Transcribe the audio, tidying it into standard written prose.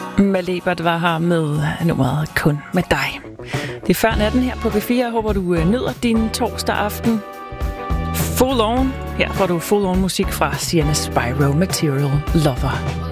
Malebert var her med nummeret Kun med dig. Det er før natten her på B4. Jeg håber, du nyder din torsdag aften. Full on. Her får du full on musik fra Sienna Spyro, Material Lover.